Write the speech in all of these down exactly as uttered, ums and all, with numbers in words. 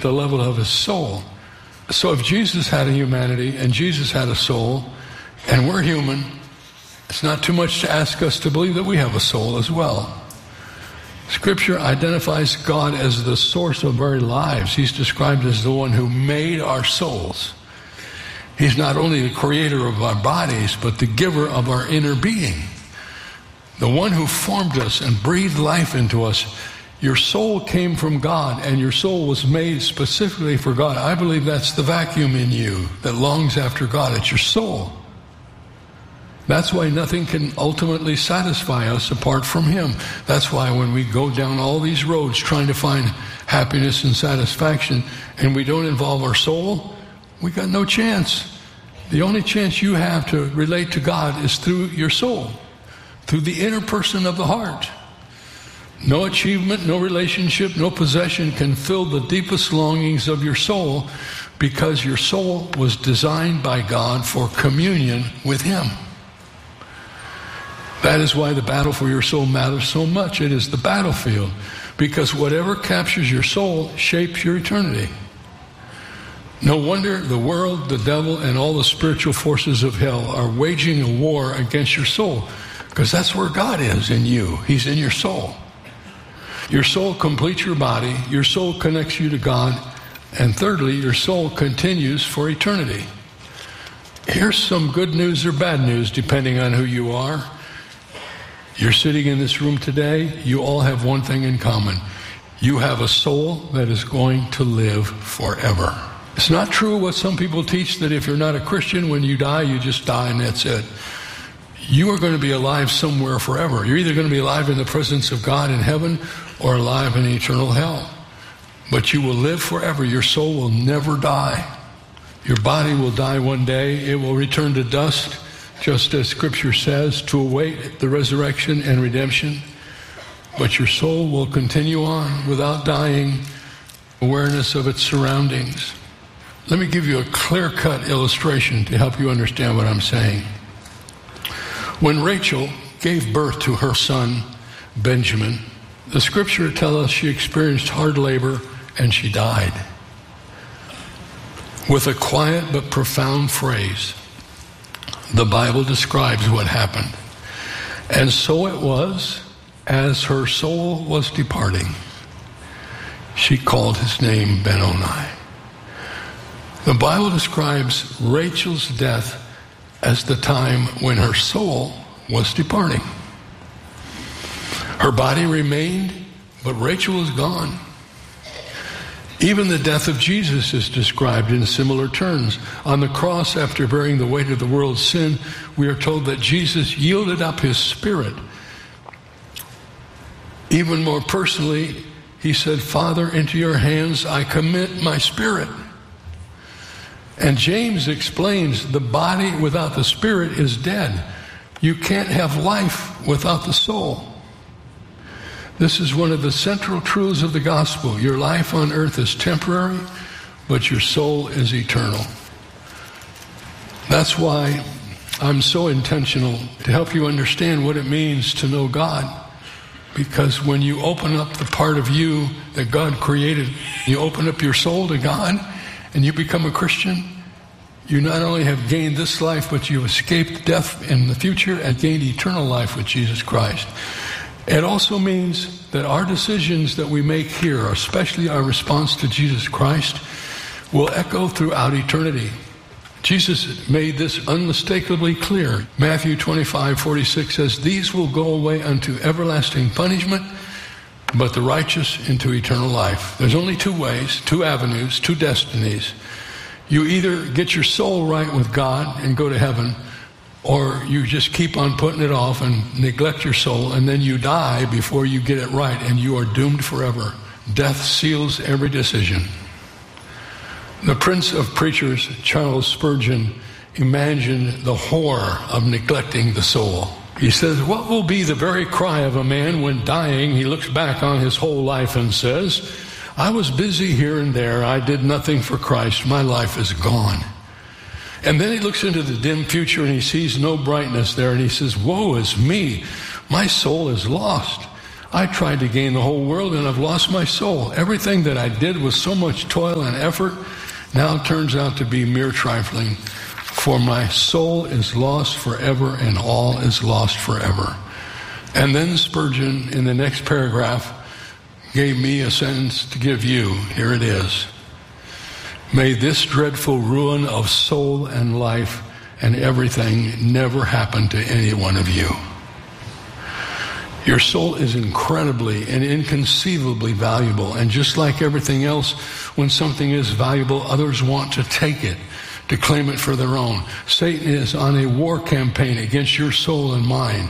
the level of his soul. So if Jesus had a humanity and Jesus had a soul and we're human, it's not too much to ask us to believe that we have a soul as well. Scripture identifies God as the source of our lives. He's described as the one who made our souls. He's not only the creator of our bodies, but the giver of our inner being. The one who formed us and breathed life into us. Your soul came from God, and your soul was made specifically for God. I believe that's the vacuum in you that longs after God. It's your soul. That's why nothing can ultimately satisfy us apart from him. That's why when we go down all these roads trying to find happiness and satisfaction, and we don't involve our soul, we got no chance. The only chance you have to relate to God is through your soul, through the inner person of the heart. No achievement, no relationship, no possession can fill the deepest longings of your soul, because your soul was designed by God for communion with him. That is why the battle for your soul matters so much. It is the battlefield, because whatever captures your soul shapes your eternity. No wonder the world, the devil, and all the spiritual forces of hell are waging a war against your soul, because that's where God is in you. He's in your soul. Your soul completes your body. Your soul connects you to God. And thirdly, your soul continues for eternity. Here's some good news or bad news, depending on who you are. You're sitting in this room today. You all have one thing in common. You have a soul that is going to live forever. It's not true what some people teach, that if you're not a Christian, when you die, you just die and that's it. You are going to be alive somewhere forever. You're either going to be alive in the presence of God in heaven or alive in eternal hell. But you will live forever. Your soul will never die. Your body will die one day. It will return to dust, just as Scripture says, to await the resurrection and redemption. But your soul will continue on without dying, awareness of its surroundings. Let me give you a clear-cut illustration to help you understand what I'm saying. When Rachel gave birth to her son, Benjamin, the Scripture tells us she experienced hard labor and she died. With a quiet but profound phrase, the Bible describes what happened. And so it was, as her soul was departing, she called his name Ben-Oni. The Bible describes Rachel's death as the time when her soul was departing. Her body remained, but Rachel was gone. Even the death of Jesus is described in similar terms. On the cross, after bearing the weight of the world's sin, we are told that Jesus yielded up his spirit. Even more personally, he said, "Father, into your hands I commit my spirit." And James explains the body without the spirit is dead. You can't have life without the soul. This is one of the central truths of the gospel. Your life on earth is temporary, but your soul is eternal. That's why I'm so intentional to help you understand what it means to know God. Because when you open up the part of you that God created, you open up your soul to God, and you become a Christian, you not only have gained this life, but you've escaped death in the future and gained eternal life with Jesus Christ. It also means that our decisions that we make here, especially our response to Jesus Christ, will echo throughout eternity. Jesus made this unmistakably clear. Matthew twenty-five forty-six says, "These will go away unto everlasting punishment, but the righteous into eternal life." There's only two ways, two avenues, two destinies. You either get your soul right with God and go to heaven, or you just keep on putting it off and neglect your soul, and then you die before you get it right, and you are doomed forever. Death seals every decision. The Prince of Preachers, Charles Spurgeon, imagined the horror of neglecting the soul. He says, "What will be the very cry of a man when dying he looks back on his whole life and says, 'I was busy here and there. I did nothing for Christ. My life is gone.' And then he looks into the dim future and he sees no brightness there, and he says, 'Woe is me. My soul is lost. I tried to gain the whole world and I've lost my soul. Everything that I did with so much toil and effort now turns out to be mere trifling. For my soul is lost forever and all is lost forever. And then Spurgeon, in the next paragraph, gave me a sentence to give you. Here it is. May this dreadful ruin of soul and life and everything never happen to any one of you. Your soul is incredibly and inconceivably valuable. And just like everything else, when something is valuable, others want to take it, to claim it for their own. Satan is on a war campaign against your soul and mind.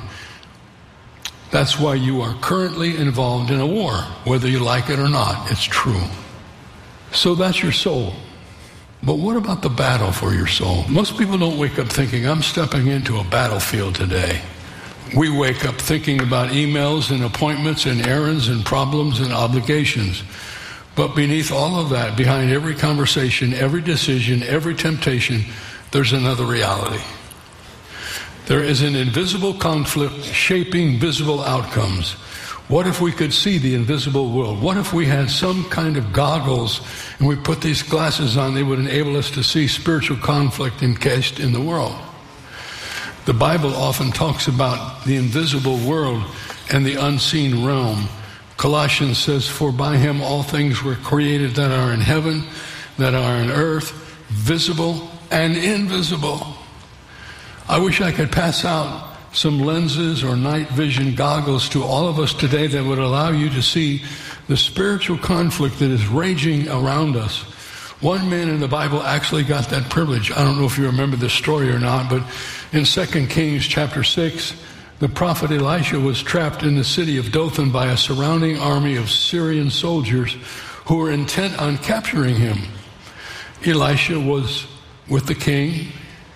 That's why you are currently involved in a war, whether you like it or not. It's true. So that's your soul. But what about the battle for your soul? Most people don't wake up thinking, I'm stepping into a battlefield today. We wake up thinking about emails and appointments and errands and problems and obligations. But beneath all of that, behind every conversation, every decision, every temptation, there's another reality. There is an invisible conflict shaping visible outcomes. What if we could see the invisible world? What if we had some kind of goggles and we put these glasses on, they would enable us to see spiritual conflict encased in the world? The Bible often talks about the invisible world and the unseen realm. Colossians says, for by him all things were created that are in heaven, that are in earth, visible and invisible. I wish I could pass out some lenses or night vision goggles to all of us today that would allow you to see the spiritual conflict that is raging around us. One man in the Bible actually got that privilege. I don't know if you remember this story or not, but in Second Kings chapter six, the prophet Elisha was trapped in the city of Dothan by a surrounding army of Syrian soldiers who were intent on capturing him. Elisha was with the king,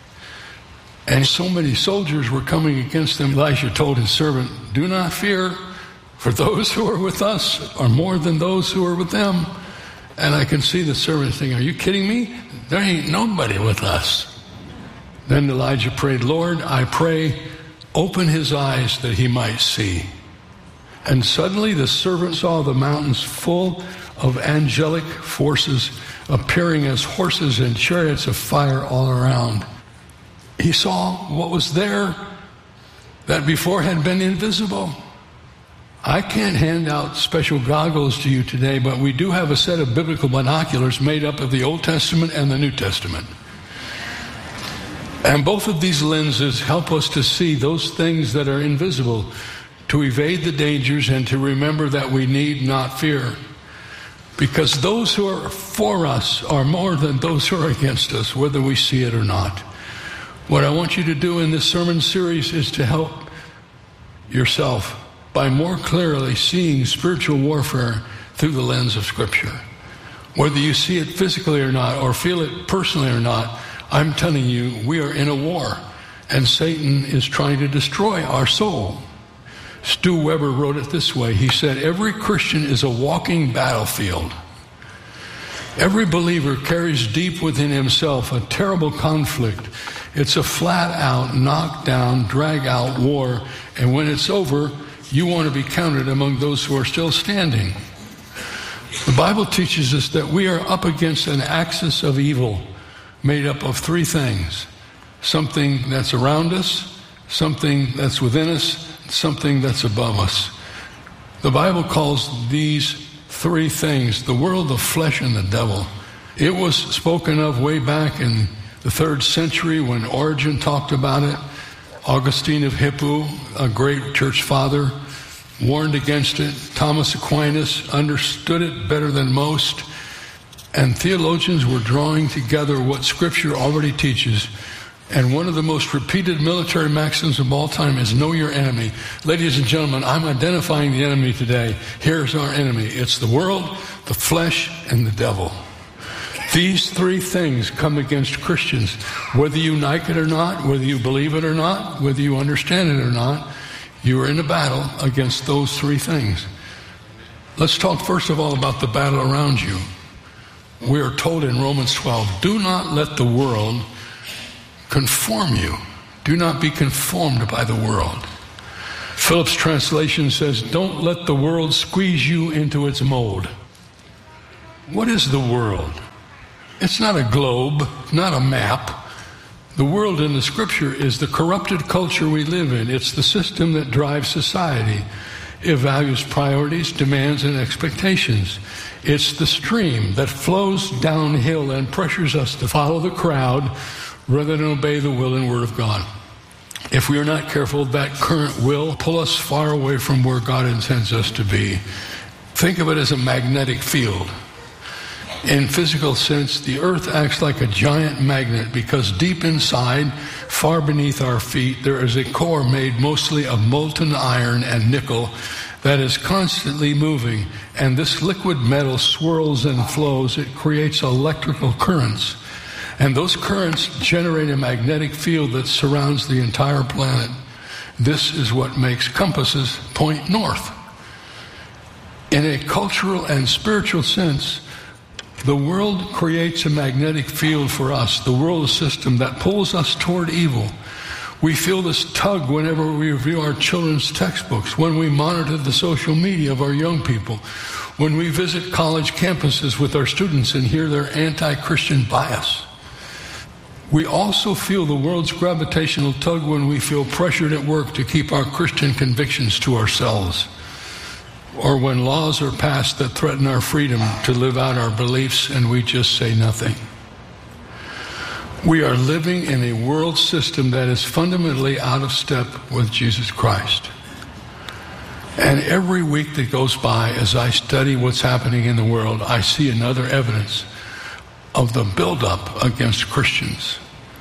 and so many soldiers were coming against him. Elisha told his servant, do not fear, for those who are with us are more than those who are with them. And I can see the servant saying, are you kidding me? There ain't nobody with us. Then Elijah prayed, Lord, I pray, open his eyes that he might see. And suddenly the servant saw the mountains full of angelic forces appearing as horses and chariots of fire all around. He saw what was there that before had been invisible. I can't hand out special goggles to you today, but we do have a set of biblical binoculars made up of the Old Testament and the New Testament. And both of these lenses help us to see those things that are invisible, to evade the dangers and to remember that we need not fear. Because those who are for us are more than those who are against us, whether we see it or not. What I want you to do in this sermon series is to help yourself by more clearly seeing spiritual warfare through the lens of Scripture. Whether you see it physically or not, or feel it personally or not, I'm telling you, we are in a war, and Satan is trying to destroy our soul. Stu Weber wrote it this way. He said, every Christian is a walking battlefield. Every believer carries deep within himself a terrible conflict. It's a flat-out, knock-down, drag-out war, and when it's over, you want to be counted among those who are still standing. The Bible teaches us that we are up against an axis of evil made up of three things. Something that's around us, something that's within us, something that's above us. The Bible calls these three things the world, the flesh, and the devil. It was spoken of way back in the third century when Origen talked about it. Augustine of Hippo, a great church father, warned against it. Thomas Aquinas understood it better than most. And theologians were drawing together what Scripture already teaches. And one of the most repeated military maxims of all time is know your enemy. Ladies and gentlemen, I'm identifying the enemy today. Here's our enemy. It's the world, the flesh, and the devil. These three things come against Christians. Whether you like it or not, whether you believe it or not, whether you understand it or not, you are in a battle against those three things. Let's talk first of all about the battle around you. We are told in Romans twelve, do not let the world conform you. Do not be conformed by the world. Phillips translation says, don't let the world squeeze you into its mold. What is the world? It's not a globe, not a map. The world in the scripture is the corrupted culture we live in. It's the system that drives society. It values priorities, demands, and expectations. It's the stream that flows downhill and pressures us to follow the crowd rather than obey the will and word of God. If we are not careful, that current will pull us far away from where God intends us to be. Think of it as a magnetic field. In physical sense, the earth acts like a giant magnet because deep inside, far beneath our feet, there is a core made mostly of molten iron and nickel that is constantly moving. And this liquid metal swirls and flows. It creates electrical currents. And those currents generate a magnetic field that surrounds the entire planet. This is what makes compasses point north. In a cultural and spiritual sense, the world creates a magnetic field for us, the world system that pulls us toward evil. We feel this tug whenever we review our children's textbooks, when we monitor the social media of our young people, when we visit college campuses with our students and hear their anti-Christian bias. We also feel the world's gravitational tug when we feel pressured at work to keep our Christian convictions to ourselves, or when laws are passed that threaten our freedom to live out our beliefs and we just say nothing. We are living in a world system that is fundamentally out of step with Jesus Christ. And every week that goes by, as I study what's happening in the world, I see another evidence of the buildup against Christians.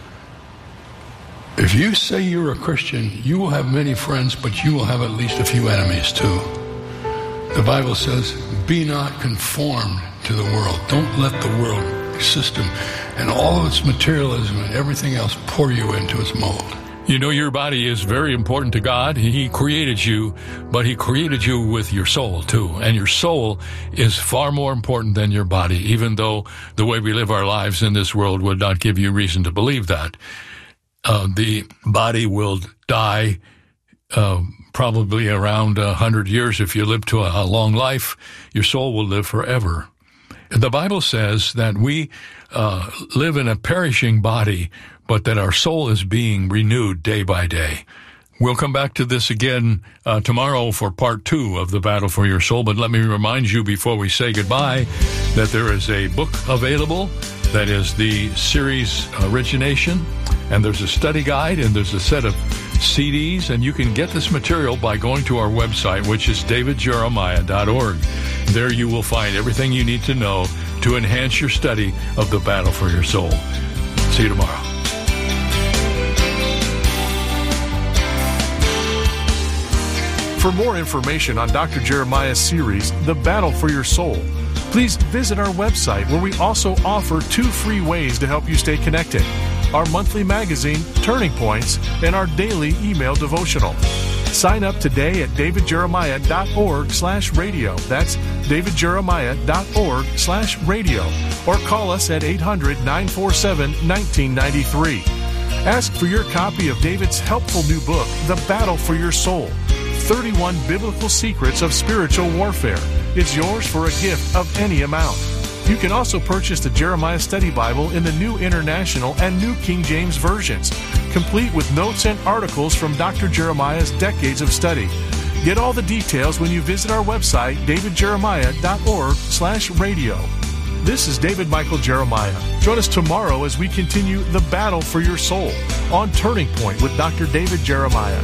If you say you're a Christian, you will have many friends, but you will have at least a few enemies too. The Bible says, be not conformed to the world. Don't let the world system and all of its materialism and everything else pour you into its mold. You know, your body is very important to God. He created you, but he created you with your soul too. And your soul is far more important than your body, even though the way we live our lives in this world would not give you reason to believe that. Uh, the body will die uh, probably around a hundred years. If you live to a, a long life, your soul will live forever. The Bible says that we uh, live in a perishing body, but that our soul is being renewed day by day. We'll come back to this again uh, tomorrow for part two of the Battle for Your Soul, but let me remind you before we say goodbye that there is a book available that is the series Origination, and there's a study guide, and there's a set of C Ds, and you can get this material by going to our website, which is david jeremiah dot org. There you will find everything you need to know to enhance your study of the Battle for Your Soul. See you tomorrow. For more information on Doctor Jeremiah's series, The Battle for Your Soul, please visit our website, where we also offer two free ways to help you stay connected: our monthly magazine, Turning Points, and our daily email devotional. Sign up today at david jeremiah dot org slash radio. That's david jeremiah dot org slash radio. Or call us at eight hundred, nine four seven, one nine nine three. Ask for your copy of David's helpful new book, The Battle for Your Soul, thirty-one Biblical Secrets of Spiritual Warfare. It's yours for a gift of any amount. You can also purchase the Jeremiah Study Bible in the New International and New King James versions, complete with notes and articles from Doctor Jeremiah's decades of study. Get all the details when you visit our website, david jeremiah dot org slash radio. This is David Michael Jeremiah. Join us tomorrow as we continue the battle for your soul on Turning Point with Doctor David Jeremiah.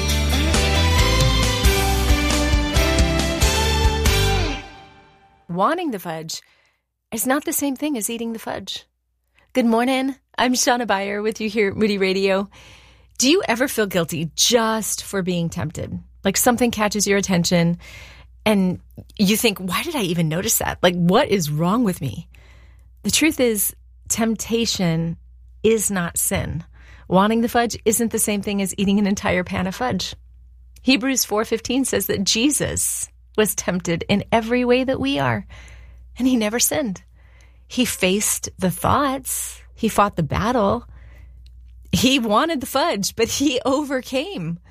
Wanting the fudge is not the same thing as eating the fudge. Good morning. I'm Shauna Beyer with you here at Moody Radio. Do you ever feel guilty just for being tempted? Like something catches your attention and you think, why did I even notice that? Like, what is wrong with me? The truth is, temptation is not sin. Wanting the fudge isn't the same thing as eating an entire pan of fudge. Hebrews four fifteen says that Jesus was tempted in every way that we are, and he never sinned. He faced the thoughts. He fought the battle. He wanted the fudge, but he overcame.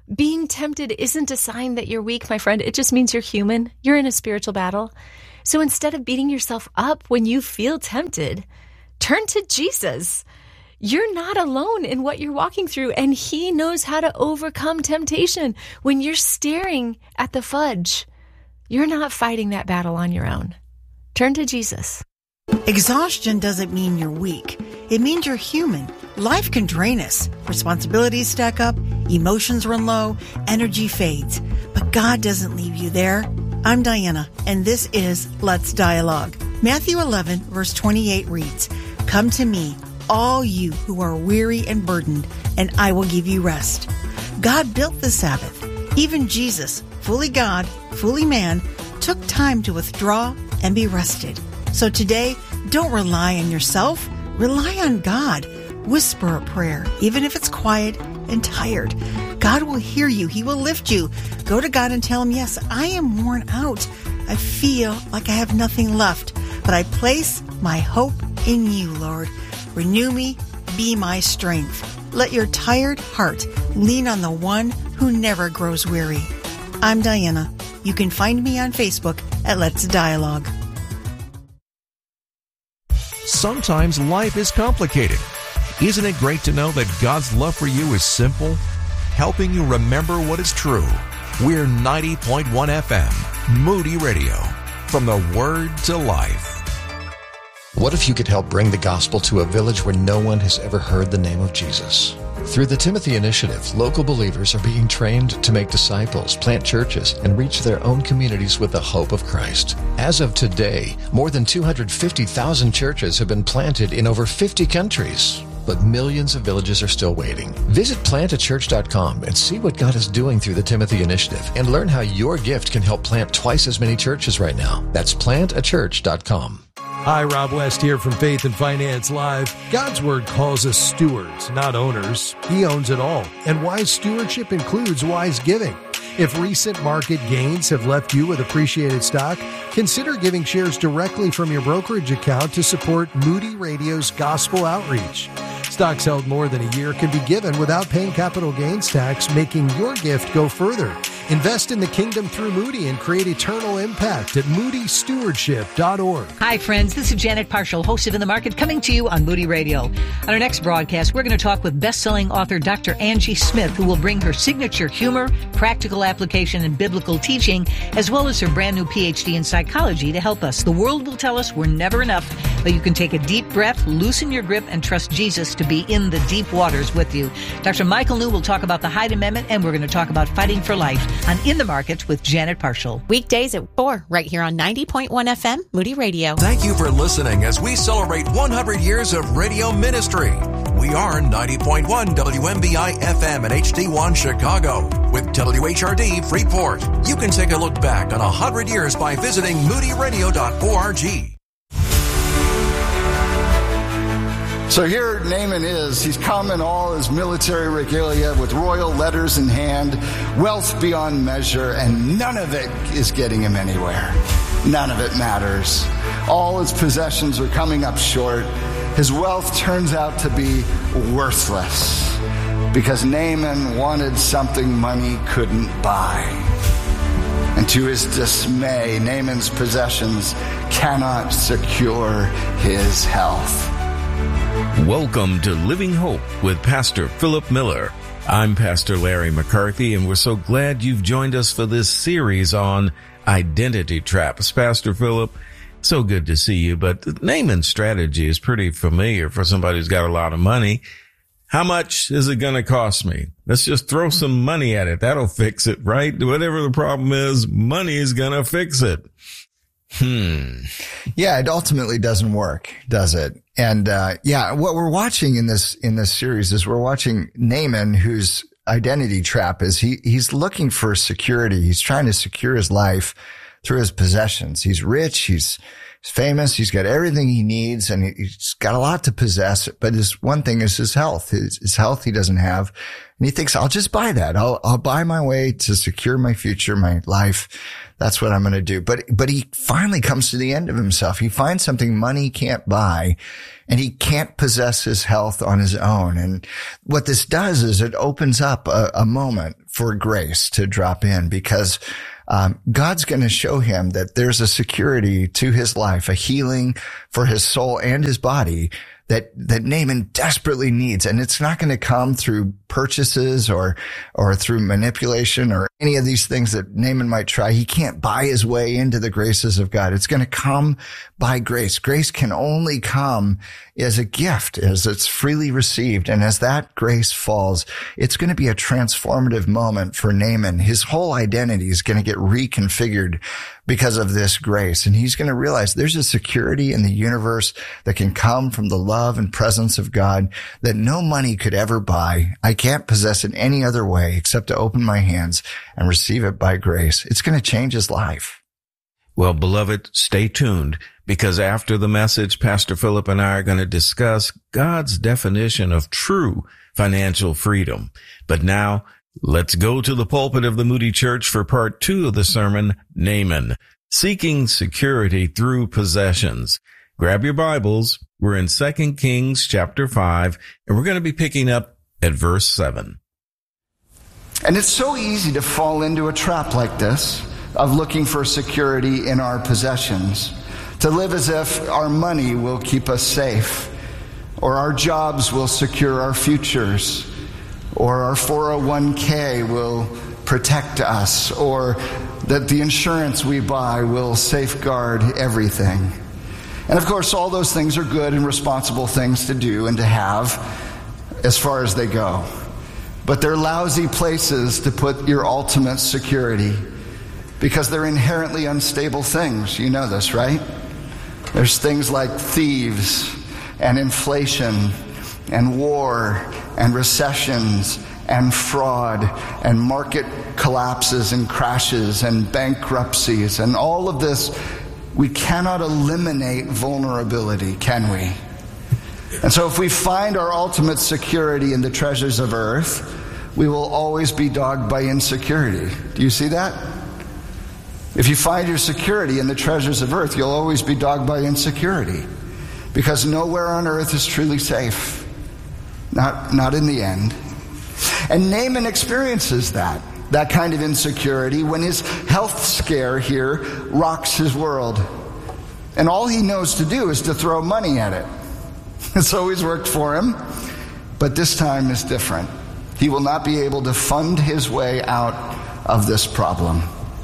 Being tempted isn't a sign that you're weak, my friend. It just means you're human. You're in a spiritual battle. So instead of beating yourself up when you feel tempted, turn to Jesus. You're not alone in what you're walking through, and he knows how to overcome temptation. When you're staring at the fudge, you're not fighting that battle on your own. Turn to Jesus. Exhaustion doesn't mean you're weak. It means you're human. Life can drain us. Responsibilities stack up, emotions run low, energy fades. But God doesn't leave you there. I'm Diana, and this is Let's Dialogue. Matthew eleven, verse twenty-eight reads, "Come to me, all you who are weary and burdened, and I will give you rest." God built the Sabbath. Even Jesus, fully God, fully man, took time to withdraw and be rested. So today, don't rely on yourself. Rely on God. Whisper a prayer, even if it's quiet and tired. God will hear you. He will lift you. Go to God and tell him, yes, I am worn out. I feel like I have nothing left, but I place my hope in you, Lord. Renew me. Be my strength. Let your tired heart lean on the one who never grows weary. I'm Diana. You can find me on Facebook at Let's Dialogue. Sometimes life is complicated. Isn't it great to know that God's love for you is simple, helping you remember what is true? We're ninety point one F M, Moody Radio, from the Word to Life. What if you could help bring the gospel to a village where no one has ever heard the name of Jesus? Through the Timothy Initiative, local believers are being trained to make disciples, plant churches, and reach their own communities with the hope of Christ. As of today, more than two hundred fifty thousand churches have been planted in over fifty countries. But millions of villages are still waiting. Visit plant a church dot com and see what God is doing through the Timothy Initiative and learn how your gift can help plant twice as many churches right now. That's plant a church dot com. Hi, Rob West here from Faith and Finance Live. God's Word calls us stewards, not owners. He owns it all, and wise stewardship includes wise giving. If recent market gains have left you with appreciated stock, consider giving shares directly from your brokerage account to support Moody Radio's gospel outreach. Stocks held more than a year can be given without paying capital gains tax, making your gift go further. Invest in the kingdom through Moody and create eternal impact at moody stewardship dot org. Hi, friends. This is Janet Parshall, host of In the Market, coming to you on Moody Radio. On our next broadcast, we're going to talk with best-selling author Doctor Angie Smith, who will bring her signature humor, practical application, and biblical teaching, as well as her brand-new P H D in psychology to help us. The world will tell us we're never enough, but you can take a deep breath, loosen your grip, and trust Jesus to be in the deep waters with you. Doctor Michael New will talk about the Hyde Amendment, and we're going to talk about fighting for life on In the Market with Janet Parshall. Weekdays at four, right here on ninety point one F M, Moody Radio. Thank you for listening as we celebrate one hundred years of radio ministry. We are ninety point one W M B I F M and H D one Chicago with W H R D Freeport. You can take a look back on one hundred years by visiting moody radio dot org. So here Naaman is. He's come in all his military regalia with royal letters in hand, wealth beyond measure, and none of it is getting him anywhere. None of it matters. All his possessions are coming up short. His wealth turns out to be worthless because Naaman wanted something money couldn't buy. And to his dismay, Naaman's possessions cannot secure his health. Welcome to Living Hope with Pastor Philip Miller. I'm Pastor Larry McCarthy, and we're so glad you've joined us for this series on identity traps. Pastor Philip, so good to see you, but Naaman's strategy is pretty familiar for somebody who's got a lot of money. How much is it going to cost me? Let's just throw some money at it. That'll fix it, right? Whatever the problem is, money is going to fix it. Hmm. Yeah, it ultimately doesn't work, does it? And, uh, yeah, what we're watching in this, in this series is we're watching Naaman, whose identity trap is he, he's looking for security. He's trying to secure his life through his possessions. He's rich. He's, He's famous. He's got everything he needs, and he's got a lot to possess. But his one thing is his health. His, his health he doesn't have. And he thinks, I'll just buy that. I'll, I'll buy my way to secure my future, my life. That's what I'm going to do. But, but he finally comes to the end of himself. He finds something money can't buy, and he can't possess his health on his own. And what this does is it opens up a, a moment for grace to drop in, because Um, God's going to show him that there's a security to his life, a healing for his soul and his body that, that Naaman desperately needs. And it's not going to come through purchases or, or through manipulation or any of these things that Naaman might try. He can't buy his way into the graces of God. It's going to come by grace. Grace can only come as a gift, as it's freely received. And as that grace falls, it's going to be a transformative moment for Naaman. His whole identity is going to get reconfigured because of this grace. And he's going to realize there's a security in the universe that can come from the love and presence of God that no money could ever buy. I can't possess it any other way except to open my hands and receive it by grace. It's going to change his life. Well, beloved, stay tuned, because after the message, Pastor Philip and I are going to discuss God's definition of true financial freedom. But now, let's go to the pulpit of the Moody Church for part two of the sermon, Naaman, Seeking Security Through Possessions. Grab your Bibles. We're in Second Kings chapter five, and we're going to be picking up at verse seven. And it's so easy to fall into a trap like this of looking for security in our possessions, to live as if our money will keep us safe, or our jobs will secure our futures, or our four oh one k will protect us, or that the insurance we buy will safeguard everything. And of course, all those things are good and responsible things to do and to have as far as they go. But they're lousy places to put your ultimate security, because they're inherently unstable things. You know this, right? There's things like thieves and inflation and war and recessions and fraud and market collapses and crashes and bankruptcies and all of this. We cannot eliminate vulnerability, can we? And so if we find our ultimate security in the treasures of earth, we will always be dogged by insecurity. Do you see that? If you find your security in the treasures of earth, you'll always be dogged by insecurity, because nowhere on earth is truly safe. Not, not in the end. And Naaman experiences that, that kind of insecurity when his health scare here rocks his world. And all he knows to do is to throw money at it. It's always worked for him, but this time is different. He will not be able to fund his way out of this problem.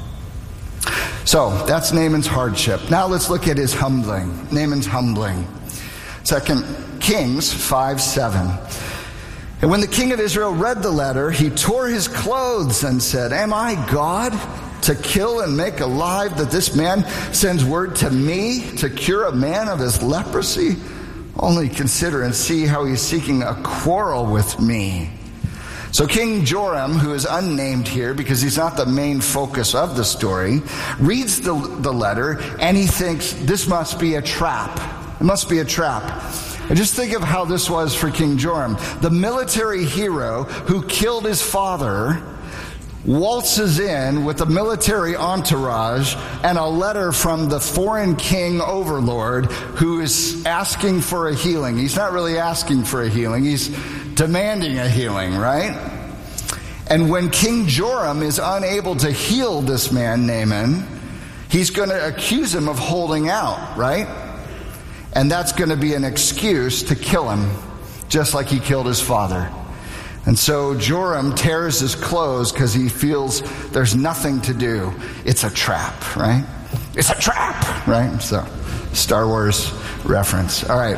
So that's Naaman's hardship. Now let's look at his humbling. Naaman's humbling. Second Kings five seven. And when the king of Israel read the letter, he tore his clothes and said, "Am I God to kill and make alive, that this man sends word to me to cure a man of his leprosy? Only consider and see how he's seeking a quarrel with me." So King Joram, who is unnamed here because he's not the main focus of the story, reads the, the letter and he thinks this must be a trap. It must be a trap. And just think of how this was for King Joram. The military hero who killed his father waltzes in with a military entourage and a letter from the foreign king overlord who is asking for a healing. He's not really asking for a healing. He's demanding a healing, right? And when King Joram is unable to heal this man, Naaman, he's going to accuse him of holding out, right? And that's going to be an excuse to kill him, just like he killed his father. And so Joram tears his clothes because he feels there's nothing to do. It's a trap, right? It's a trap, right? So, Star Wars reference. All right.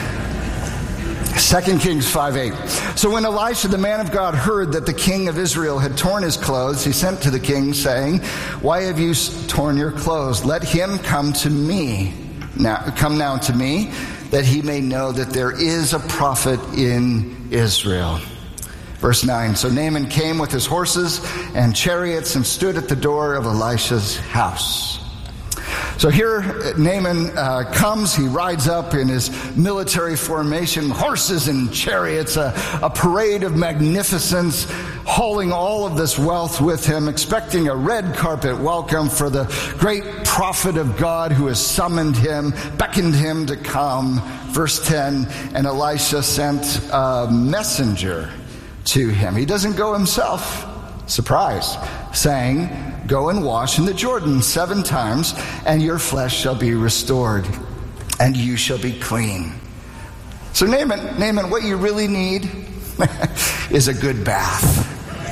Second Kings five eight. So when Elisha, the man of God, heard that the king of Israel had torn his clothes, he sent to the king, saying, "Why have you torn your clothes? Let him come to me. Now, come now to me, that he may know that there is a prophet in Israel." Verse nine. So Naaman came with his horses and chariots and stood at the door of Elisha's house. So here Naaman uh, comes, he rides up in his military formation, horses and chariots, a, a parade of magnificence, hauling all of this wealth with him, expecting a red carpet welcome for the great prophet of God who has summoned him, beckoned him to come. Verse ten, and Elisha sent a messenger to him. He doesn't go himself. Surprise. Saying, go and wash in the Jordan seven times, and your flesh shall be restored, and you shall be clean. So Naaman, Naaman, what you really need is a good bath.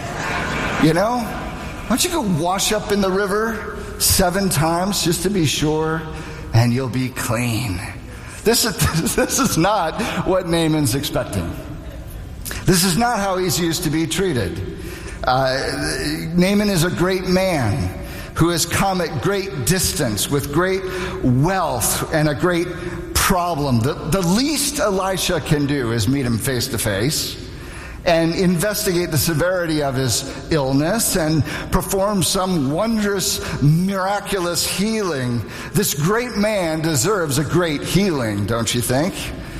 You know? Why don't you go wash up in the river seven times just to be sure, and you'll be clean. This is, this is not what Naaman's expecting. This is not how he's used to be treated. Uh, Naaman is a great man who has come at great distance with great wealth and a great problem. The, the least Elisha can do is meet him face to face and investigate the severity of his illness and perform some wondrous, miraculous healing. This great man deserves a great healing, don't you think?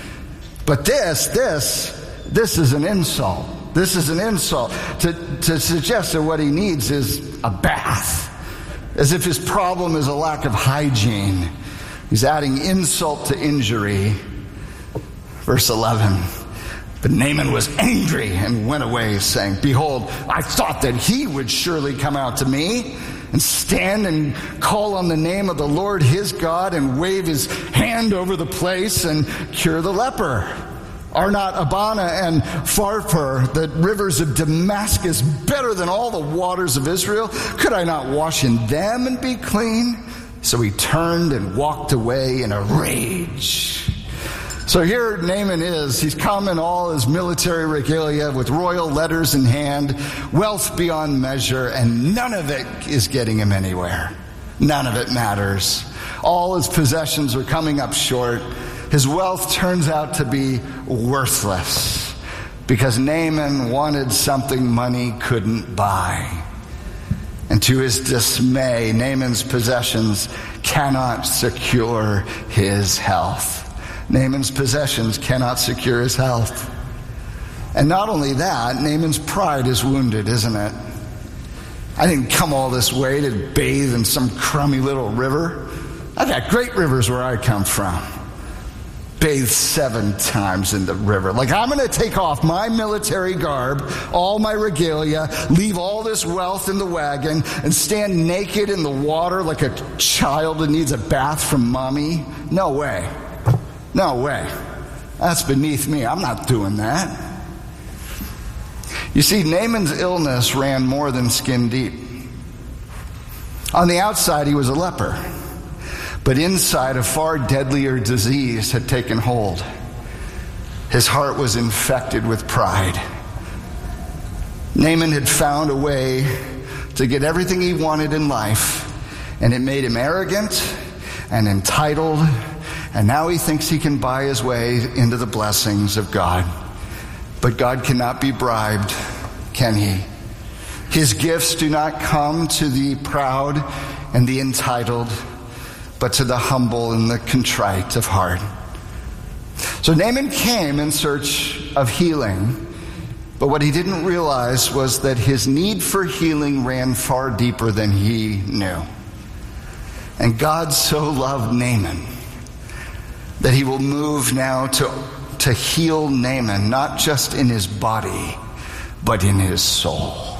But this, this, this is an insult. This is an insult to, to suggest that what he needs is a bath, as if his problem is a lack of hygiene. He's adding insult to injury. Verse eleven, but Naaman was angry and went away, saying, behold, I thought that he would surely come out to me and stand and call on the name of the Lord his God and wave his hand over the place and cure the leper. Are not Abana and Pharpar, the rivers of Damascus, better than all the waters of Israel? Could I not wash in them and be clean? So he turned and walked away in a rage. So here Naaman is. He's come in all his military regalia with royal letters in hand, wealth beyond measure, and none of it is getting him anywhere. None of it matters. All his possessions are coming up short. His wealth turns out to be worthless because Naaman wanted something money couldn't buy. And to his dismay, Naaman's possessions cannot secure his health. Naaman's possessions cannot secure his health. And not only that, Naaman's pride is wounded, isn't it? I didn't come all this way to bathe in some crummy little river. I've got great rivers where I come from. Bathe seven times in the river. Like, I'm going to take off my military garb, all my regalia, leave all this wealth in the wagon, and stand naked in the water like a child that needs a bath from mommy? No way. No way. That's beneath me. I'm not doing that. You see, Naaman's illness ran more than skin deep. On the outside, he was a leper. But inside, a far deadlier disease had taken hold. His heart was infected with pride. Naaman had found a way to get everything he wanted in life, and it made him arrogant and entitled, and now he thinks he can buy his way into the blessings of God. But God cannot be bribed, can he? His gifts do not come to the proud and the entitled, but to the humble and the contrite of heart. So Naaman came in search of healing, but what he didn't realize was that his need for healing ran far deeper than he knew. And God so loved Naaman that he will move now to, to heal Naaman, not just in his body, but in his soul.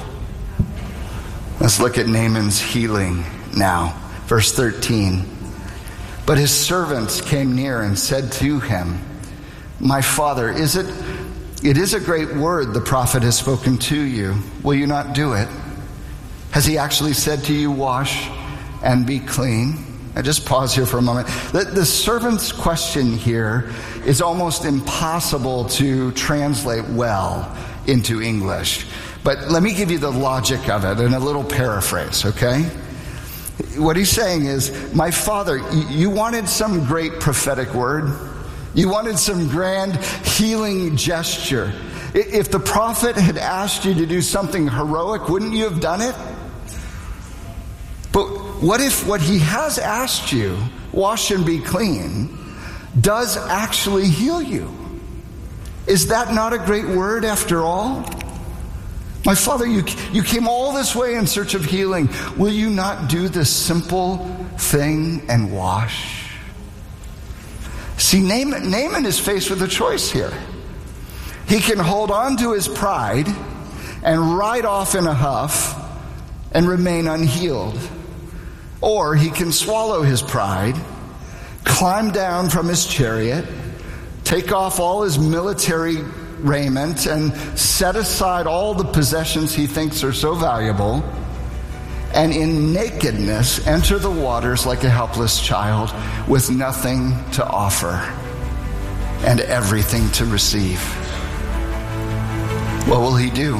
Let's look at Naaman's healing now. Verse thirteen. But his servants came near and said to him, my father, is it, it is a great word the prophet has spoken to you. Will you not do it? Has he actually said to you, wash and be clean? I just pause here for a moment. The, the servant's question here is almost impossible to translate well into English. But let me give you the logic of it in a little paraphrase, okay? What he's saying is, my father, you wanted some great prophetic word. You wanted some grand healing gesture. If the prophet had asked you to do something heroic, wouldn't you have done it? But what if what he has asked you, wash and be clean, does actually heal you? Is that not a great word after all? My Father, you, you came all this way in search of healing. Will you not do this simple thing and wash? See, Naaman, Naaman is faced with a choice here. He can hold on to his pride and ride off in a huff and remain unhealed. Or he can swallow his pride, climb down from his chariot, take off all his military raiment, and set aside all the possessions he thinks are so valuable, and in nakedness enter the waters like a helpless child with nothing to offer and everything to receive. What will he do?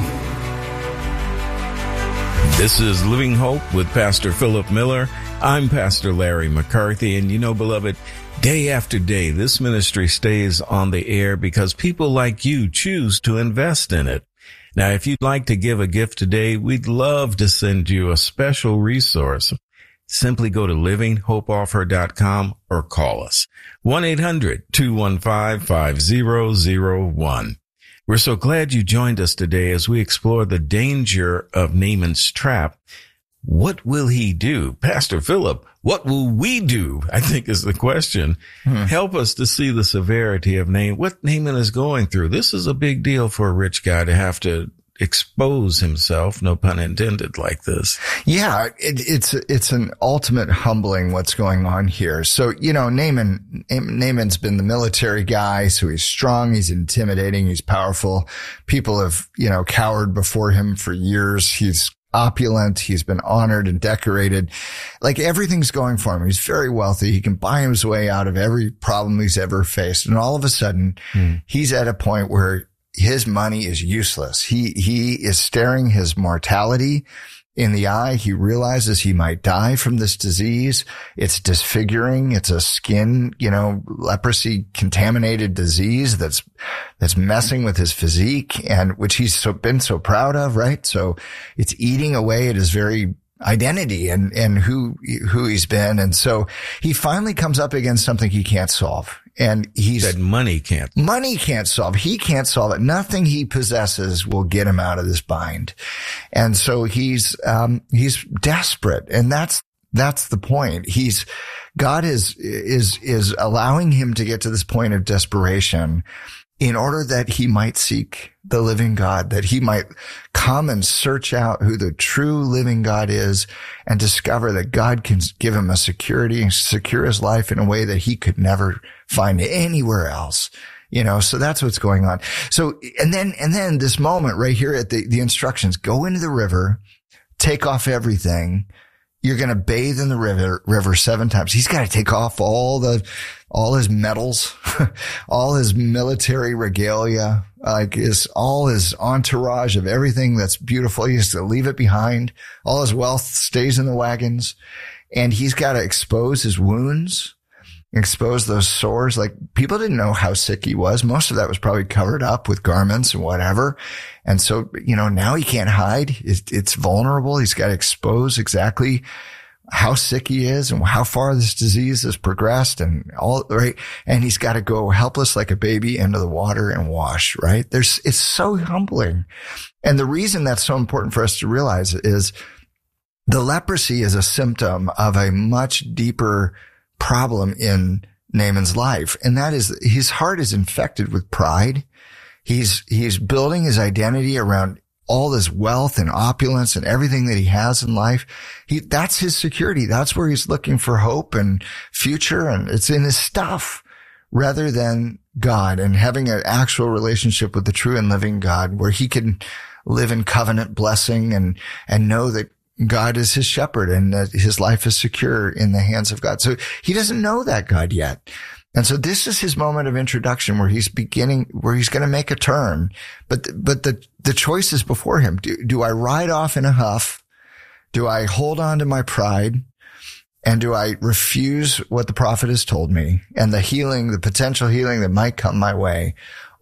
This is Living Hope with Pastor Philip Miller. I'm Pastor Larry McCarthy, and you know, beloved, day after day, this ministry stays on the air because people like you choose to invest in it. Now, if you'd like to give a gift today, we'd love to send you a special resource. Simply go to living hope offer dot com or call us one eight hundred two one five five zero zero one. We're so glad you joined us today as we explore the danger of Naaman's trap. What will he do? Pastor Philip, what will we do? I think is the question. Hmm. Help us to see the severity of Naaman, what Naaman is going through. This is a big deal for a rich guy to have to expose himself, no pun intended, like this. Yeah, it, it's it's an ultimate humbling what's going on here. So, you know, Naaman, Naaman's been the military guy, so he's strong, he's intimidating, he's powerful. People have, you know, cowered before him for years. He's opulent. He's been honored and decorated. Like everything's going for him. He's very wealthy. He can buy his way out of every problem he's ever faced. And all of a sudden, hmm. he's at a point where his money is useless. He, he is staring his mortality in the eye. He realizes he might die from this disease. It's disfiguring. It's a skin, you know, leprosy contaminated disease that's, that's messing with his physique, and which he's so been so proud of, right? So it's eating away at his very identity and, and who, who he's been. And so he finally comes up against something he can't solve. And he's that money can't, money can't solve. He can't solve it. Nothing he possesses will get him out of this bind. And so he's, um, he's desperate. And that's, that's the point. He's, God is, is, is allowing him to get to this point of desperation in order that he might seek the living God, that he might come and search out who the true living God is and discover that God can give him a security and secure his life in a way that he could never find anywhere else. You know, so that's what's going on. So, and then, and then this moment right here at the, the instructions, go into the river, take off everything. You're going to bathe in the river, river seven times. He's got to take off all the, all his medals, all his military regalia, like his, all his entourage of everything that's beautiful. He has to leave it behind. All his wealth stays in the wagons, and he's got to expose his wounds, expose those sores. Like, people didn't know how sick he was. Most of that was probably covered up with garments and whatever. And so, you know, now he can't hide. It's, it's vulnerable. He's got to expose exactly how sick he is and how far this disease has progressed and all, right? And he's got to go helpless like a baby into the water and wash, right? There's, it's so humbling. And the reason that's so important for us to realize is the leprosy is a symptom of a much deeper problem in Naaman's life. And that is his heart is infected with pride. He's, he's building his identity around all this wealth and opulence and everything that he has in life. He, that's his security. That's where he's looking for hope and future. And it's in his stuff rather than God and having an actual relationship with the true and living God where he can live in covenant blessing and, and know that God is his shepherd and that his life is secure in the hands of God. So he doesn't know that God yet. And so this is his moment of introduction where he's beginning, where he's going to make a turn. But, but the, the choice is before him. Do, do I ride off in a huff? Do I hold on to my pride? And do I refuse what the prophet has told me and the healing, the potential healing that might come my way?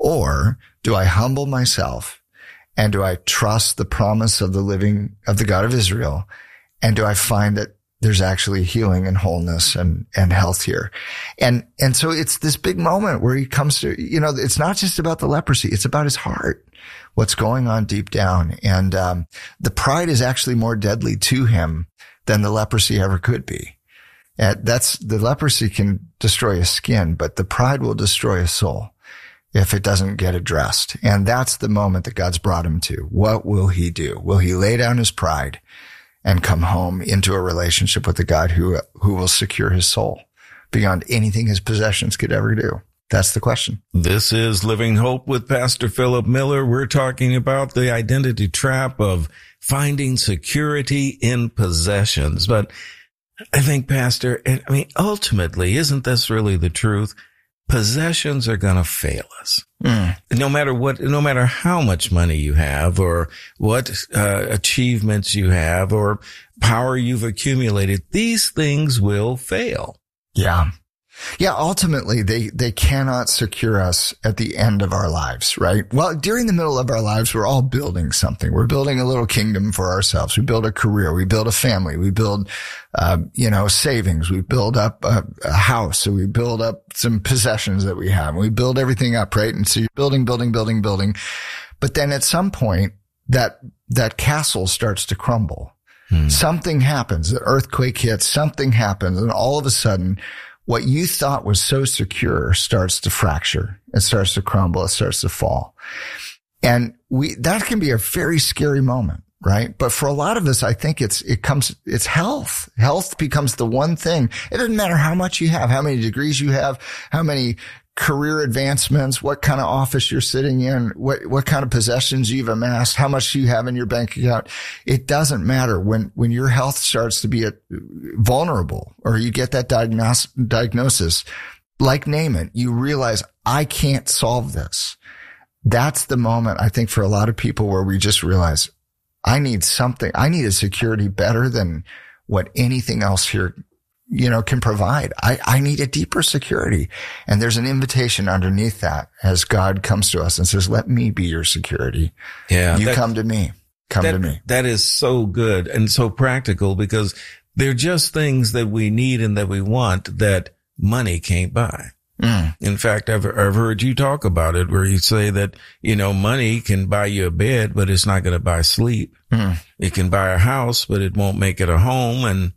Or do I humble myself and do I trust the promise of the living, of the God of Israel? And do I find that there's actually healing and wholeness and, and health here. And, and so it's this big moment where he comes to, you know, it's not just about the leprosy. It's about his heart, what's going on deep down. And, um, the pride is actually more deadly to him than the leprosy ever could be. And that's, the leprosy can destroy a skin, but the pride will destroy a soul if it doesn't get addressed. And that's the moment that God's brought him to. What will he do? Will he lay down his pride and come home into a relationship with the God who, who will secure his soul beyond anything his possessions could ever do? That's the question. This is Living Hope with Pastor Philip Miller. We're talking about the identity trap of finding security in possessions. But I think, Pastor, I mean, ultimately, isn't this really the truth? Possessions are going to fail us. Mm. No matter what, no matter how much money you have or what uh, achievements you have or power you've accumulated, these things will fail. Yeah. Yeah, ultimately, they, they cannot secure us at the end of our lives, right? Well, during the middle of our lives, we're all building something. We're building a little kingdom for ourselves. We build a career. We build a family. We build, uh, you know, savings. We build up a, a house. So we build up some possessions that we have. We build everything up, right? And so you're building, building, building, building. But then at some point, that, that castle starts to crumble. Hmm. Something happens. The earthquake hits. Something happens. And all of a sudden, what you thought was so secure starts to fracture. It starts to crumble. It starts to fall. And we, that can be a very scary moment, right? But for a lot of us, I think it's, it comes, it's health. Health becomes the one thing. It doesn't matter how much you have, how many degrees you have, how many career advancements, what kind of office you're sitting in, what, what kind of possessions you've amassed, how much you have in your bank account. It doesn't matter when, when your health starts to be a, vulnerable or you get that diagnos- diagnosis, like Naaman, you realize I can't solve this. That's the moment I think for a lot of people where we just realize I need something. I need a security better than what anything else here you know, can provide. I, I need a deeper security. And there's an invitation underneath that as God comes to us and says, let me be your security. Yeah. You that, come to me. Come that, to me. That is so good and so practical because they're just things that we need and that we want that money can't buy. Mm. In fact, I've, I've heard you talk about it where you say that, you know, money can buy you a bed, but it's not going to buy sleep. Mm. It can buy a house, but it won't make it a home. And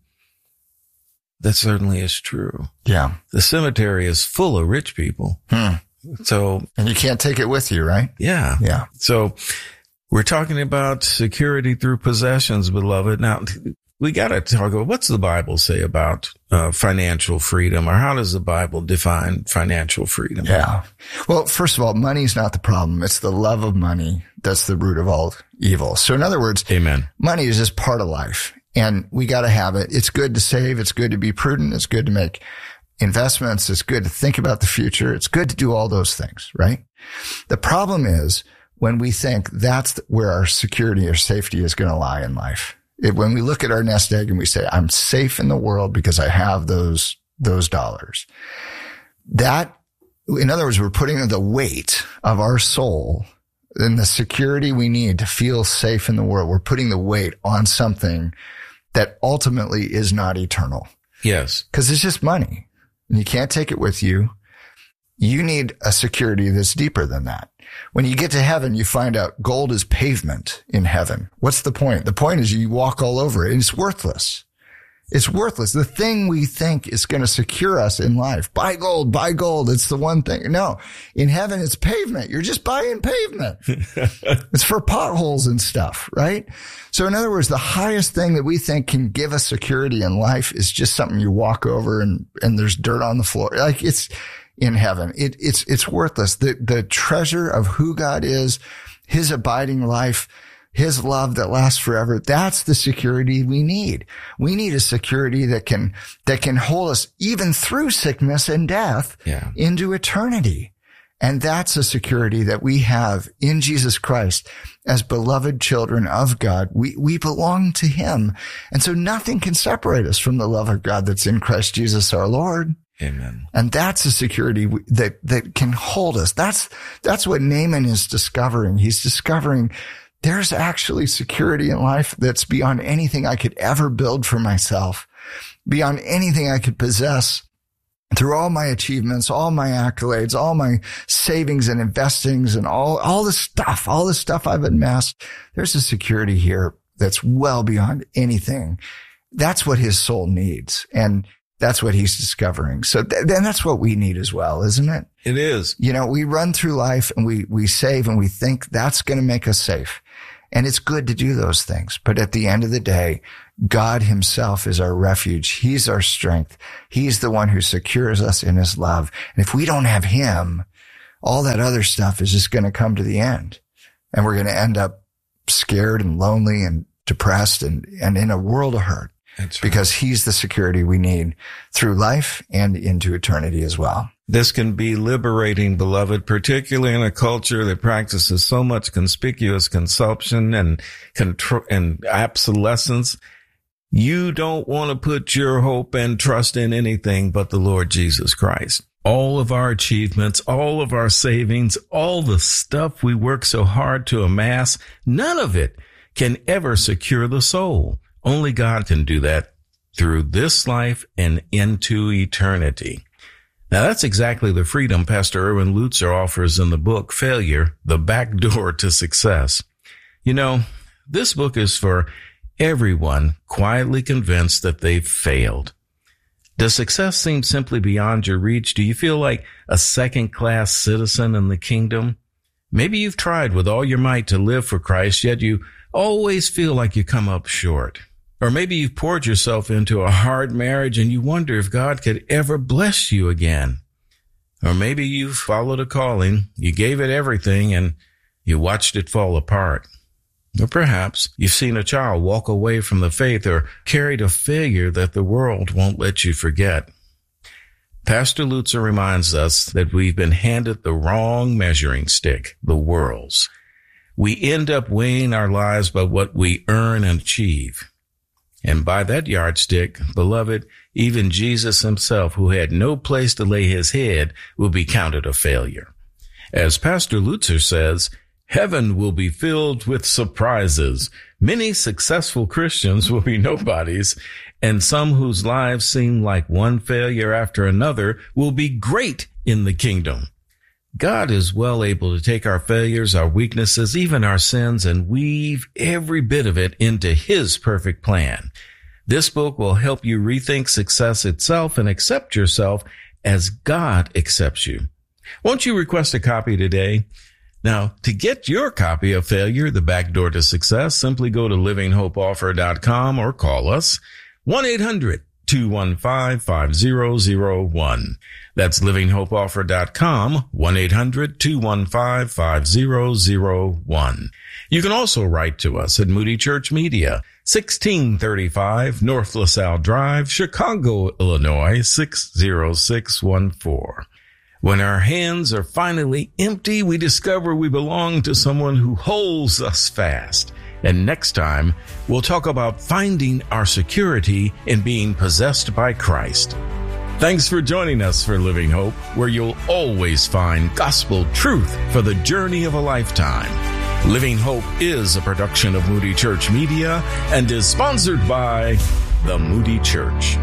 that certainly is true. Yeah. The cemetery is full of rich people. Hmm. So, and you can't take it with you, right? Yeah. Yeah. So we're talking about security through possessions, beloved. Now we got to talk about what's the Bible say about uh, financial freedom, or how does the Bible define financial freedom? Yeah. Well, first of all, money's not the problem. It's the love of money that's the root of all evil. So in other words, amen. Money is just part of life. And we got to have it. It's good to save. It's good to be prudent. It's good to make investments. It's good to think about the future. It's good to do all those things, right? The problem is when we think that's where our security or safety is going to lie in life. It, when we look at our nest egg and we say, I'm safe in the world because I have those, those dollars. That, in other words, we're putting the weight of our soul and the security we need to feel safe in the world. We're putting the weight on something that ultimately is not eternal. Yes. Because it's just money and you can't take it with you. You need a security that's deeper than that. When you get to heaven, you find out gold is pavement in heaven. What's the point? The point is you walk all over it and it's worthless. It's worthless. The thing we think is going to secure us in life. Buy gold, buy gold. It's the one thing. No, in heaven, it's pavement. You're just buying pavement. It's for potholes and stuff, right? So in other words, the highest thing that we think can give us security in life is just something you walk over and, and there's dirt on the floor. Like it's in heaven. It, it's, it's worthless. The, the treasure of who God is, his abiding life, his love that lasts forever. That's the security we need. We need a security that can, that can hold us even through sickness and death yeah. into eternity. And that's a security that we have in Jesus Christ as beloved children of God. We, we belong to him. And so nothing can separate us from the love of God that's in Christ Jesus our Lord. Amen. And that's a security that, that can hold us. That's, that's what Naaman is discovering. He's discovering there's actually security in life that's beyond anything I could ever build for myself. beyond anything I could possess. Through all my achievements, all my accolades, all my savings and investings and all, all the stuff, all the stuff I've amassed, there's a security here that's well beyond anything. That's what his soul needs. And that's what he's discovering. So th- then that's what we need as well, isn't it? It is. You know, we run through life and we, we save and we think that's going to make us safe. And it's good to do those things. But at the end of the day, God himself is our refuge. He's our strength. He's the one who secures us in his love. And if we don't have him, all that other stuff is just going to come to the end. And we're going to end up scared and lonely and depressed and, and in a world of hurt. That's right. Because he's the security we need through life and into eternity as well. This can be liberating, beloved, particularly in a culture that practices so much conspicuous consumption and control and obsolescence. You don't want to put your hope and trust in anything but the Lord Jesus Christ. All of our achievements, all of our savings, all the stuff we work so hard to amass, none of it can ever secure the soul. Only God can do that through this life and into eternity. Now, that's exactly the freedom Pastor Erwin Lutzer offers in the book, Failure, The Back Door to Success. You know, this book is for everyone quietly convinced that they've failed. Does success seem simply beyond your reach? Do you feel like a second-class citizen in the kingdom? Maybe you've tried with all your might to live for Christ, yet you always feel like you come up short. Or maybe you've poured yourself into a hard marriage and you wonder if God could ever bless you again. Or maybe you've followed a calling, you gave it everything, and you watched it fall apart. Or perhaps you've seen a child walk away from the faith or carried a failure that the world won't let you forget. Pastor Lutzer reminds us that we've been handed the wrong measuring stick, the world's. We end up weighing our lives by what we earn and achieve. And by that yardstick, beloved, even Jesus himself, who had no place to lay his head, will be counted a failure. As Pastor Lutzer says, heaven will be filled with surprises. Many successful Christians will be nobodies, and some whose lives seem like one failure after another will be great in the kingdom. God is well able to take our failures, our weaknesses, even our sins, and weave every bit of it into his perfect plan. This book will help you rethink success itself and accept yourself as God accepts you. Won't you request a copy today? Now, to get your copy of Failure, The Back Door to Success, simply go to living hope offer dot com or call us one eight hundred two one five five zero zero one. That's living hope offer dot com, one eight hundred two one five five zero zero one. You can also write to us at Moody Church Media, sixteen thirty-five North LaSalle Drive, Chicago, Illinois, six zero six one four. When our hands are finally empty, we discover we belong to someone who holds us fast. And next time, we'll talk about finding our security in being possessed by Christ. Thanks for joining us for Living Hope, where you'll always find gospel truth for the journey of a lifetime. Living Hope is a production of Moody Church Media and is sponsored by the Moody Church.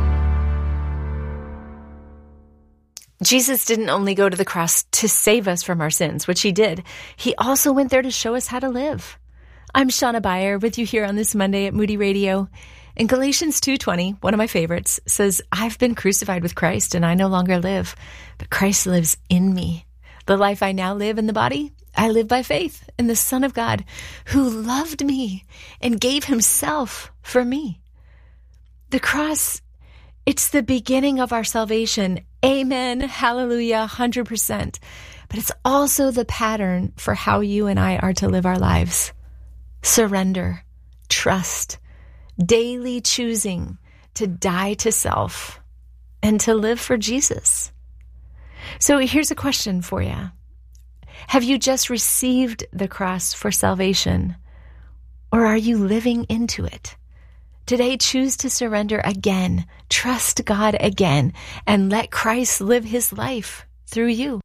Jesus didn't only go to the cross to save us from our sins, which he did. He also went there to show us how to live. I'm Shauna Beyer with you here on this Monday at Moody Radio. In Galatians two twenty, one of my favorites, says, I've been crucified with Christ and I no longer live, but Christ lives in me. The life I now live in the body, I live by faith in the Son of God who loved me and gave himself for me. The cross, it's the beginning of our salvation. Amen. Hallelujah. one hundred percent. But it's also the pattern for how you and I are to live our lives. Surrender, trust, daily choosing to die to self and to live for Jesus. So here's a question for you. Have you just received the cross for salvation, or are you living into it? Today, choose to surrender again, trust God again, and let Christ live his life through you.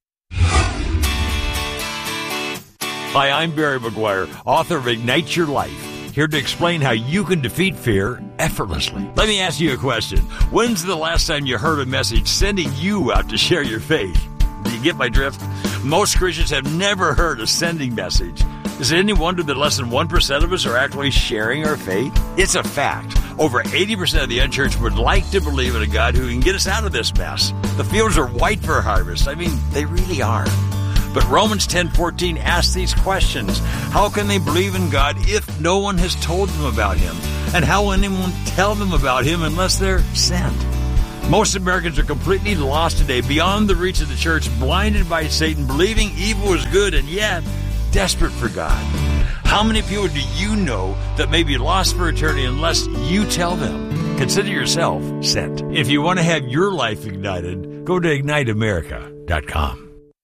Hi, I'm Barry McGuire, author of Ignite Your Life, here to explain how you can defeat fear effortlessly. Let me ask you a question. When's the last time you heard a message sending you out to share your faith? Do you get my drift? Most Christians have never heard a sending message. Is it any wonder that less than one percent of us are actually sharing our faith? It's a fact. Over eighty percent of the unchurched would like to believe in a God who can get us out of this mess. The fields are white for harvest. I mean, they really are. But Romans ten fourteen asks these questions. How can they believe in God if no one has told them about Him? And how will anyone tell them about Him unless they're sent? Most Americans are completely lost today, beyond the reach of the church, blinded by Satan, believing evil is good, and yet desperate for God. How many people do you know that may be lost for eternity unless you tell them? Consider yourself sent. If you want to have your life ignited, go to ignite america dot com.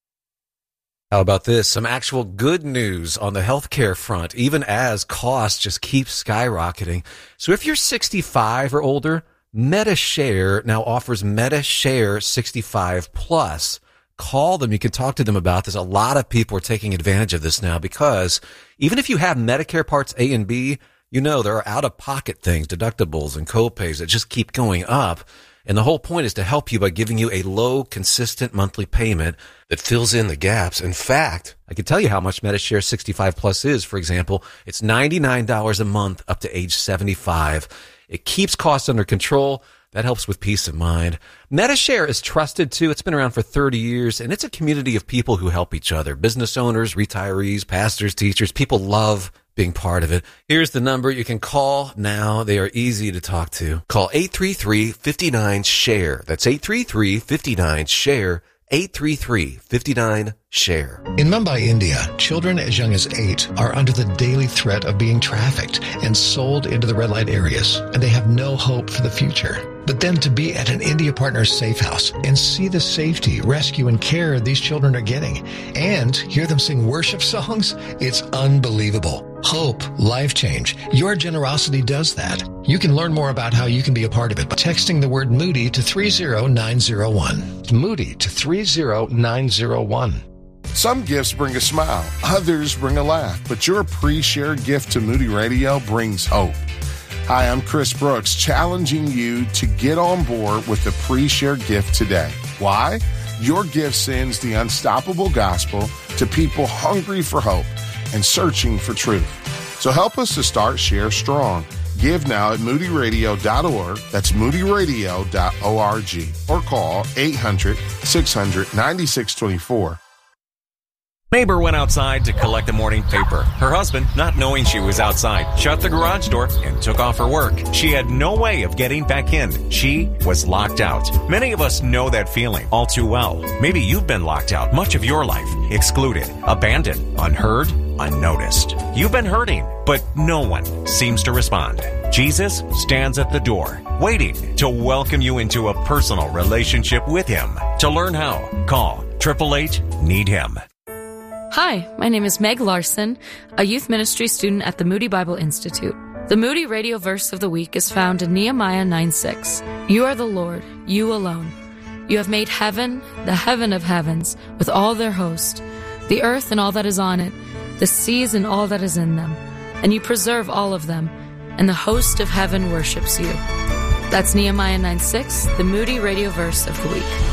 How about this? Some actual good news on the healthcare front, even as costs just keep skyrocketing. So if you're sixty-five or older, MediShare now offers MediShare sixty-five plus. Call them. You can talk to them about this. A lot of people are taking advantage of this now because even if you have Medicare Parts A and B, you know there are out-of-pocket things, deductibles and copays that just keep going up. And the whole point is to help you by giving you a low, consistent monthly payment that fills in the gaps. In fact, I can tell you how much MediShare sixty-five plus is. For example, it's ninety-nine dollars a month up to age seventy-five. It keeps costs under control. That helps with peace of mind. MediShare is trusted too. It's been around for thirty years, and it's a community of people who help each other. Business owners, retirees, pastors, teachers. People love being part of it. Here's the number you can call now. They are easy to talk to. Call eight three three, five nine, SHARE. That's eight three three, five nine, SHARE. eight three three, five nine, SHARE. In Mumbai, India, children as young as eight are under the daily threat of being trafficked and sold into the red light areas, and they have no hope for the future. But then to be at an India Partners safe house and see the safety, rescue, and care these children are getting, and hear them sing worship songs, it's unbelievable. Hope, life change. Your generosity does that. You can learn more about how you can be a part of it by texting the word Moody to three zero nine zero one. Moody to three zero nine zero one. Some gifts bring a smile, others bring a laugh, but your pre-shared gift to Moody Radio brings hope. Hi, I'm Chris Brooks, challenging you to get on board with the pre-shared gift today. Why? Your gift sends the unstoppable gospel to people hungry for hope and searching for truth. So help us to start Share Strong. Give now at moody radio dot org. That's moody radio dot org. Or call eight hundred, six hundred, nine six two four. Neighbor went outside to collect the morning paper. Her husband, not knowing she was outside, shut the garage door and took off her work. She had no way of getting back in. She was locked out. Many of us know that feeling all too well. Maybe you've been locked out much of your life, excluded, abandoned, unheard, unnoticed. You've been hurting, but no one seems to respond. Jesus stands at the door, waiting to welcome you into a personal relationship with Him. To learn how, call eight eight eight, need him. Hi, my name is Meg Larson, a youth ministry student at the Moody Bible Institute. The Moody Radio verse of the week is found in Nehemiah nine six. You are the Lord, you alone. You have made heaven, the heaven of heavens, with all their host, the earth and all that is on it, the seas and all that is in them, and you preserve all of them, and the host of heaven worships you. That's Nehemiah nine six, the Moody Radio verse of the week.